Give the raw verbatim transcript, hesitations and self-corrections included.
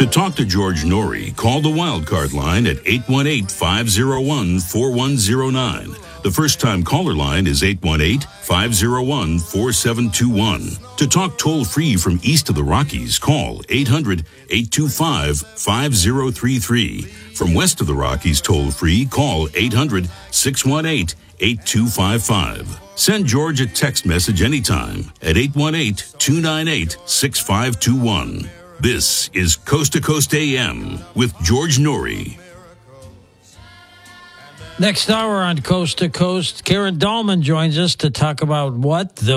To talk to George Norrie, call the Wildcard line at eight one eight, five oh one, four one oh nine. The first-time caller line is eight one eight, five oh one, four seven two one. To talk toll-free from east of the Rockies, call eight hundred, eight two five, five oh three three. From west of the Rockies toll-free, call eight hundred, six one eight, eight two five five. Send George a text message anytime at eight one eight, two nine eight, six five two one. This is Coast to Coast A M with George Norrie. Next hour on Coast to Coast, Karen Dahlman joins us to talk about what the